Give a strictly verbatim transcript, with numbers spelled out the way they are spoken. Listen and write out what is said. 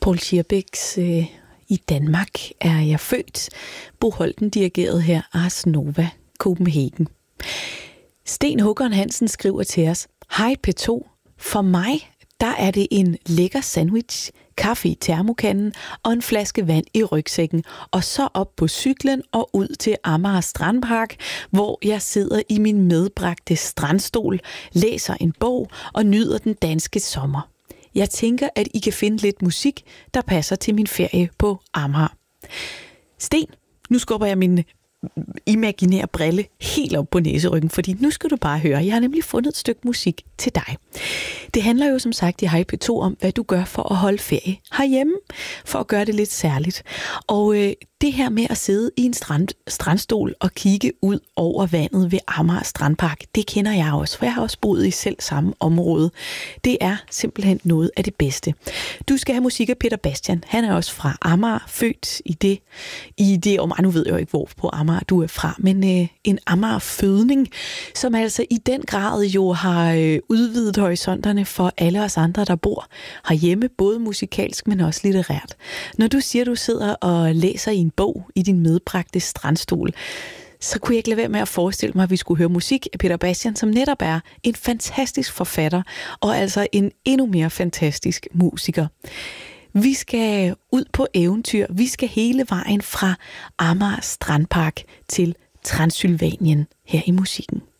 Paul Schierbecks øh, I Danmark er jeg født. Bo Holten dirigeret her Ars Nova, Copenhagen. Sten Håkon Hansen skriver til os: Hej P to. For mig, der er det en lækker sandwich, kaffe i termokanden og en flaske vand i rygsækken, og så op på cyklen og ud til Amager Strandpark, hvor jeg sidder i min medbragte strandstol, læser en bog og nyder den danske sommer. Jeg tænker, at I kan finde lidt musik, der passer til min ferie på Amager. Sten, nu skubber jeg min imaginære brille helt op på næseryggen, fordi nu skal du bare høre, jeg har nemlig fundet et stykke musik til dig. Det handler jo som sagt i Hej P to om, hvad du gør for at holde ferie herhjemme, for at gøre det lidt særligt. Og øh, det her med at sidde i en strand, strandstol og kigge ud over vandet ved Amager Strandpark, det kender jeg også, for jeg har også boet i selv samme område. Det er simpelthen noget af det bedste. Du skal have musik af Peter Bastian. Han er også fra Amager, født i det, i det om nu ved jeg jo ikke, hvor på Amager du er fra, men øh, en Amager-fødning, som altså i den grad jo har øh, udvidet horisonterne for alle os andre, der bor herhjemme, både musikalsk, men også litterært. Når du siger, du sidder og læser i en bog i din medbragte strandstol, så kunne jeg ikke lade være med at forestille mig, at vi skulle høre musik af Peter Bastian, som netop er en fantastisk forfatter, og altså en endnu mere fantastisk musiker. Vi skal ud på eventyr. Vi skal hele vejen fra Amager Strandpark til Transylvanien her i musikken.